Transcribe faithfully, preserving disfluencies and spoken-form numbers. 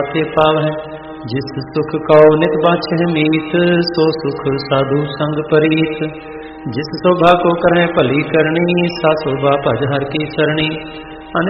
के पावै। जिस सुख कौ नित बाछै मीत, सो सुख साधु संग परीत। जिस शोभा को करੈ भली करनी, सा शोभा भज हर की सरणी।